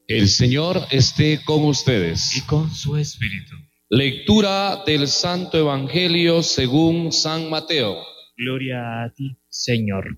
El Señor esté con ustedes. Y con su espíritu. Lectura del Santo Evangelio según San Mateo. Gloria a ti, Señor.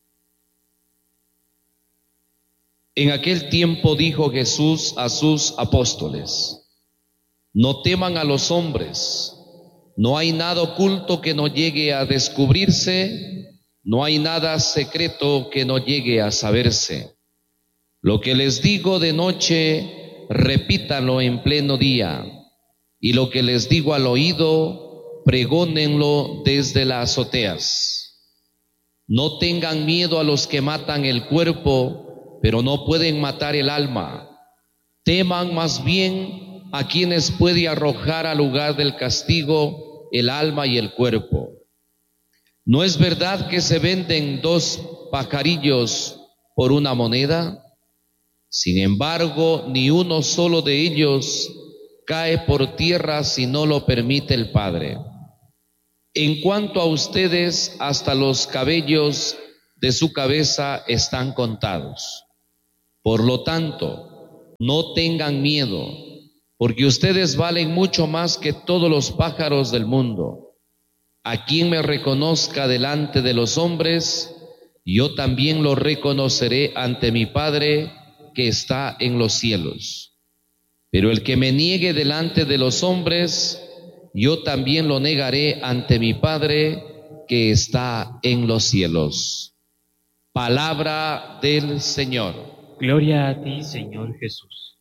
En aquel tiempo dijo Jesús a sus apóstoles: No teman a los hombres, no hay nada oculto que no llegue a descubrirse, no hay nada secreto que no llegue a saberse. Lo que les digo de noche, repítanlo en pleno día, y lo que les digo al oído, pregónenlo desde las azoteas. No tengan miedo a los que matan el cuerpo, pero no pueden matar el alma. Teman más bien a quienes puede arrojar al lugar del castigo el alma y el cuerpo. ¿No es verdad que se venden 2 pajarillos por una moneda? Sin embargo, ni uno solo de ellos cae por tierra si no lo permite el Padre. En cuanto a ustedes, hasta los cabellos de su cabeza están contados. Por lo tanto, no tengan miedo, porque ustedes valen mucho más que todos los pájaros del mundo. A quien me reconozca delante de los hombres, yo también lo reconoceré ante mi Padre que está en los cielos. Pero el que me niegue delante de los hombres, yo también lo negaré ante mi Padre que está en los cielos. Palabra del Señor. Gloria a ti, Señor Jesús.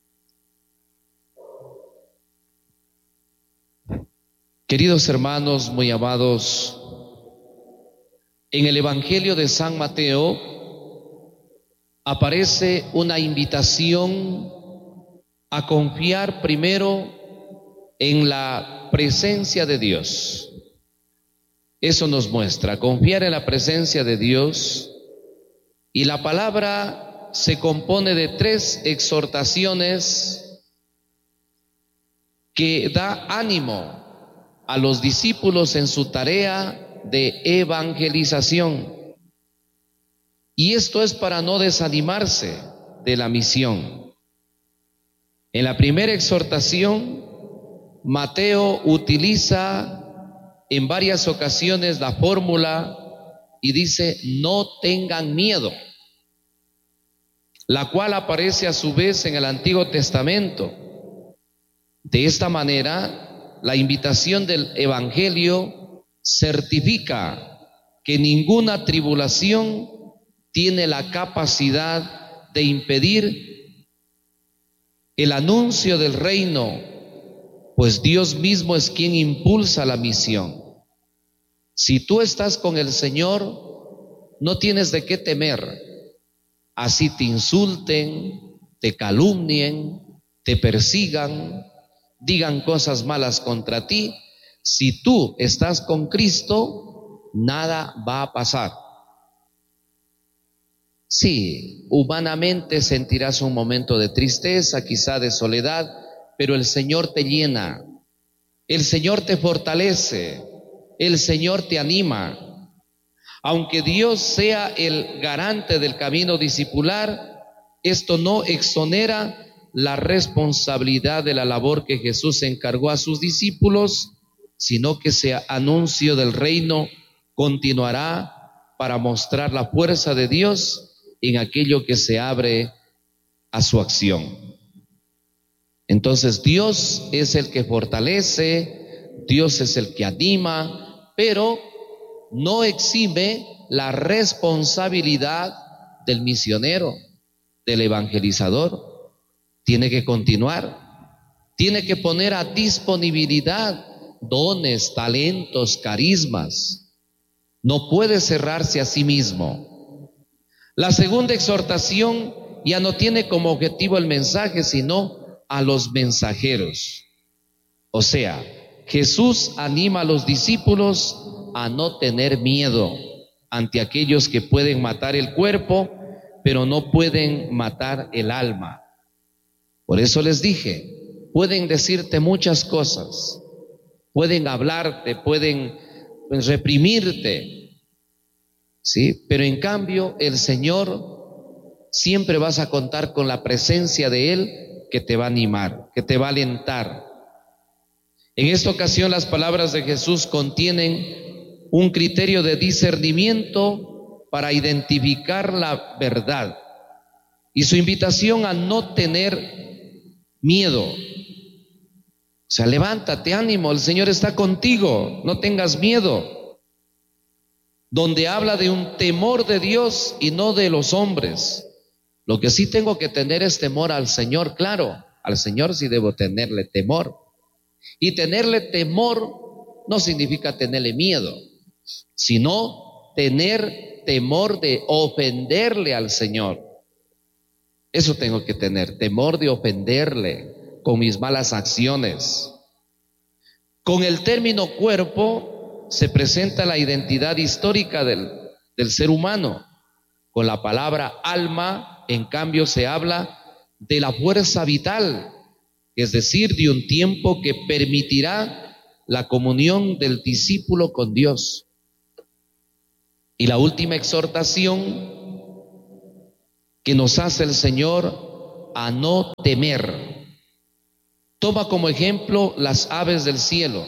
Queridos hermanos muy amados, en el Evangelio de San Mateo aparece una invitación a confiar primero en la presencia de Dios. Eso nos muestra, confiar en la presencia de Dios, y la palabra se compone de 3 exhortaciones que da ánimo a los discípulos en su tarea de evangelización. Y esto es para no desanimarse de la misión. En la primera exhortación, Mateo utiliza en varias ocasiones la fórmula y dice: no tengan miedo, la cual aparece a su vez en el Antiguo Testamento. De esta manera, la invitación del Evangelio certifica que ninguna tribulación tiene la capacidad de impedir el anuncio del reino, pues Dios mismo es quien impulsa la misión. Si tú estás con el Señor, no tienes de qué temer. Así te insulten, te calumnien, te persigan, digan cosas malas contra ti, si tú estás con Cristo, nada va a pasar. Sí, humanamente sentirás un momento de tristeza, quizá de soledad, pero el Señor te llena, el Señor te fortalece, el Señor te anima. Aunque Dios sea el garante del camino discipular, esto no exonera la responsabilidad de la labor que Jesús encargó a sus discípulos, sino que ese anuncio del reino continuará para mostrar la fuerza de Dios en aquello que se abre a su acción. Entonces Dios es el que fortalece, Dios es el que anima, pero no exime la responsabilidad del misionero, del evangelizador. Tiene que continuar, tiene que poner a disponibilidad dones, talentos, carismas. No puede cerrarse a sí mismo. La segunda exhortación ya no tiene como objetivo el mensaje, sino a los mensajeros. O sea, Jesús anima a los discípulos a no tener miedo ante aquellos que pueden matar el cuerpo, pero no pueden matar el alma. Por eso les dije, pueden decirte muchas cosas, pueden hablarte, pueden reprimirte, ¿sí? Pero en cambio el Señor siempre vas a contar con la presencia de Él que te va a animar, que te va a alentar. En esta ocasión las palabras de Jesús contienen un criterio de discernimiento para identificar la verdad y su invitación a no tener miedo. O sea, levántate, ánimo, el Señor está contigo, no tengas miedo. Donde habla de un temor de Dios y no de los hombres. Lo que sí tengo que tener es temor al Señor, claro, al Señor sí debo tenerle temor. Y tenerle temor no significa tenerle miedo, sino tener temor de ofenderle al Señor. Eso tengo que tener, temor de ofenderle con mis malas acciones. Con el término cuerpo se presenta la identidad histórica del ser humano. Con la palabra alma, en cambio, se habla de la fuerza vital, es decir, de un tiempo que permitirá la comunión del discípulo con Dios. Y la última exhortación que nos hace el Señor a no temer. Toma como ejemplo las aves del cielo.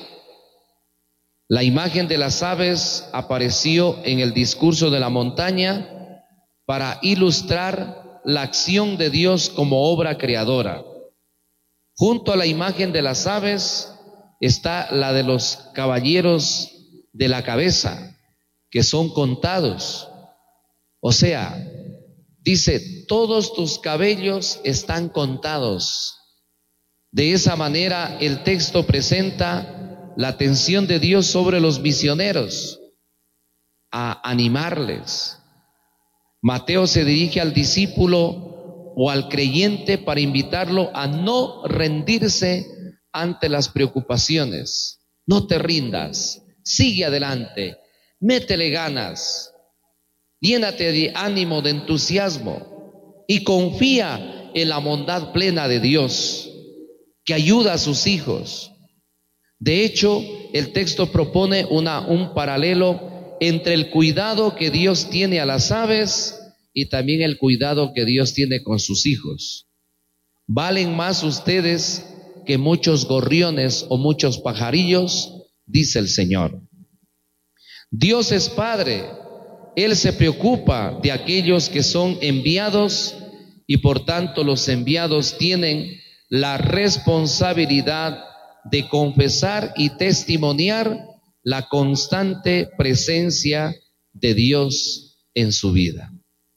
La imagen de las aves apareció en el discurso de la montaña para ilustrar la acción de Dios como obra creadora. Junto a la imagen de las aves está la de los caballeros de la cabeza, que son contados. O sea, dice, todos tus cabellos están contados. De esa manera el texto presenta la atención de Dios sobre los misioneros, a animarles. Mateo se dirige al discípulo o al creyente para invitarlo a no rendirse ante las preocupaciones. No te rindas, sigue adelante, métele ganas, llénate de ánimo, de entusiasmo y confía en la bondad plena de Dios que ayuda a sus hijos. De hecho, el texto propone un paralelo entre el cuidado que Dios tiene a las aves y también el cuidado que Dios tiene con sus hijos. Valen más ustedes que muchos gorriones o muchos pajarillos, dice el Señor. Dios es Padre, Él se preocupa de aquellos que son enviados y por tanto los enviados tienen la responsabilidad de confesar y testimoniar la constante presencia de Dios en su vida.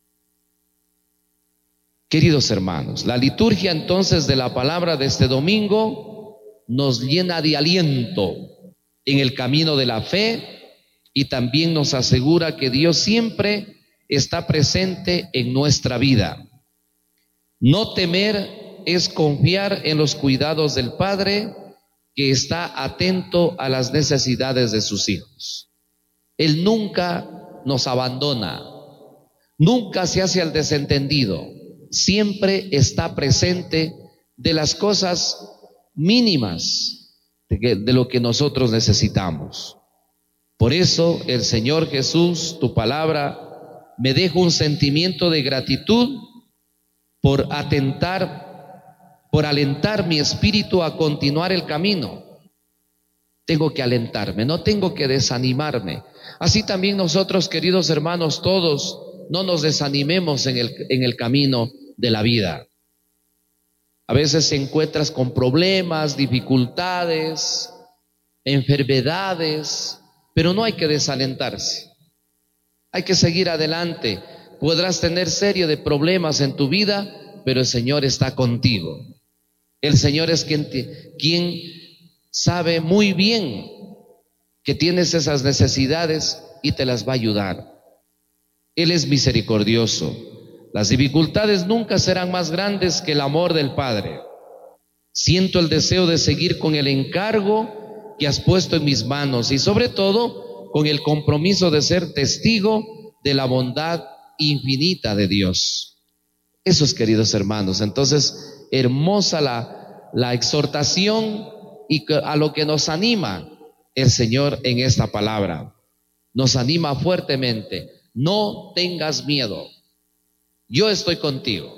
Queridos hermanos, la liturgia entonces de la palabra de este domingo nos llena de aliento en el camino de la fe y también nos asegura que Dios siempre está presente en nuestra vida. No temer es confiar en los cuidados del Padre que está atento a las necesidades de sus hijos. Él nunca nos abandona, nunca se hace al desentendido, siempre está presente de las cosas mínimas de lo que nosotros necesitamos. Por eso el Señor Jesús, tu palabra, me deja un sentimiento de gratitud por alentar mi espíritu a continuar el camino. Tengo que alentarme, no tengo que desanimarme. Así también nosotros, queridos hermanos, todos no nos desanimemos en el camino de la vida. A veces te encuentras con problemas, dificultades, enfermedades, pero no hay que desalentarse. Hay que seguir adelante. Podrás tener serie de problemas en tu vida, pero el Señor está contigo. El Señor es quien sabe muy bien que tienes esas necesidades y te las va a ayudar. Él es misericordioso. Las dificultades nunca serán más grandes que el amor del Padre. Siento el deseo de seguir con el encargo que has puesto en mis manos y sobre todo con el compromiso de ser testigo de la bondad infinita de Dios. Eso es, queridos hermanos. Entonces, hermosa la exhortación y a lo que nos anima el Señor en esta palabra. Nos anima fuertemente. No tengas miedo. yo estoy contigo.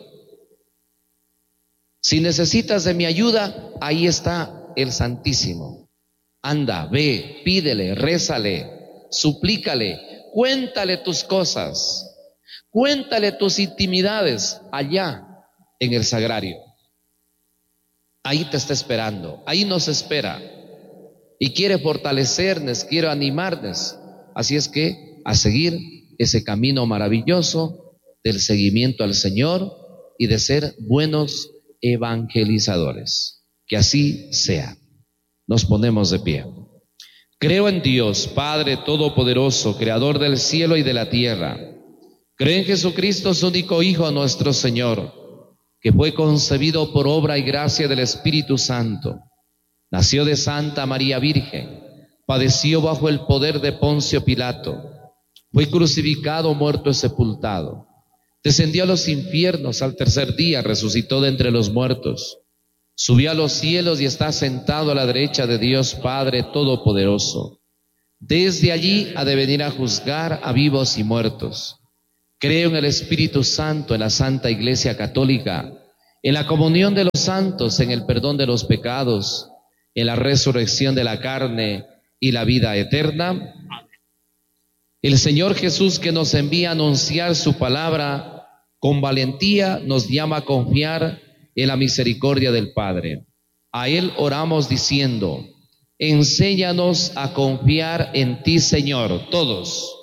Si necesitas de mi ayuda, ahí está el Santísimo. Anda, ve, pídele, rézale, suplícale, cuéntale tus cosas, cuéntale tus intimidades allá en el sagrario. Ahí te está esperando, ahí nos espera y quiere fortalecernos, quiere animarnos. Así es que a seguir ese camino maravilloso del seguimiento al Señor y de ser buenos evangelizadores. Que así sea. Nos ponemos de pie. Creo en Dios, Padre Todopoderoso, Creador del cielo y de la tierra. Creo en Jesucristo, su único Hijo, nuestro Señor, que fue concebido por obra y gracia del Espíritu Santo. Nació de Santa María Virgen, padeció bajo el poder de Poncio Pilato, fue crucificado, muerto y sepultado. Descendió a los infiernos, al tercer día resucitó de entre los muertos. Subió a los cielos y está sentado a la derecha de Dios Padre Todopoderoso. Desde allí ha de venir a juzgar a vivos y muertos. Creo en el Espíritu Santo, en la Santa Iglesia Católica, en la comunión de los santos, en el perdón de los pecados, en la resurrección de la carne y la vida eterna. El Señor Jesús, que nos envía a anunciar su palabra con valentía, nos llama a confiar en la misericordia del Padre. A Él oramos diciendo: enséñanos a confiar en ti, Señor, todos.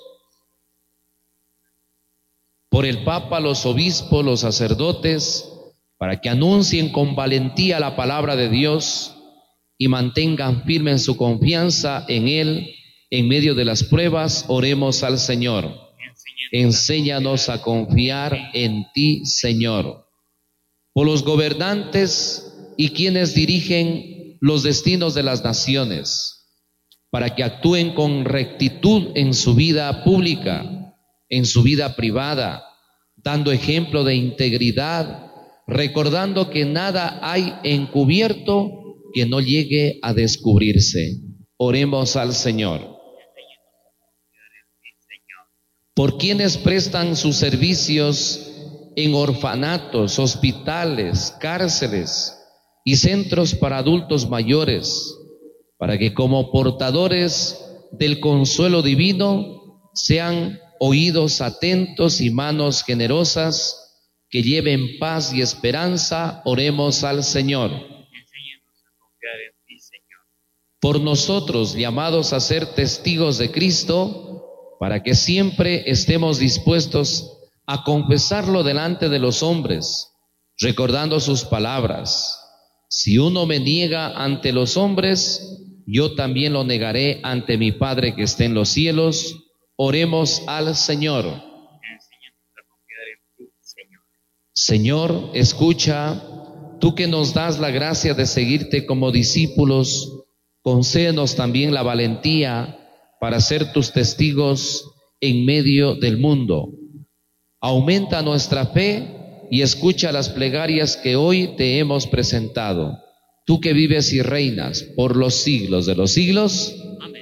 Por el Papa, los obispos, los sacerdotes, para que anuncien con valentía la palabra de Dios y mantengan firme en su confianza en Él en medio de las pruebas. Oremos al Señor. Enséñanos a confiar en ti, Señor. Por los gobernantes y quienes dirigen los destinos de las naciones, para que actúen con rectitud en su vida pública, en su vida privada, dando ejemplo de integridad, recordando que nada hay encubierto que no llegue a descubrirse. Oremos al Señor. Por quienes prestan sus servicios en orfanatos, hospitales, cárceles y centros para adultos mayores, para que como portadores del consuelo divino sean oídos atentos y manos generosas que lleven paz y esperanza. Oremos al Señor. Por nosotros, llamados a ser testigos de Cristo, para que siempre estemos dispuestos a confesarlo delante de los hombres, recordando sus palabras: si uno me niega ante los hombres, yo también lo negaré ante mi Padre que está en los cielos. Oremos al Señor. Señor, escucha, tú que nos das la gracia de seguirte como discípulos, concédenos también la valentía para ser tus testigos en medio del mundo. Aumenta nuestra fe y escucha las plegarias que hoy te hemos presentado. Tú que vives y reinas por los siglos de los siglos. Amén.